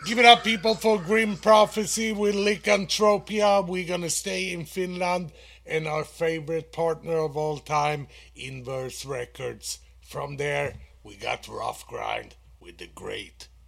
Give it up, people, for Grim Prophecy with Lycanthropia. We're gonna stay in Finland and our favorite partner of all time, Inverse Records. From there, we got Rough Grind with the great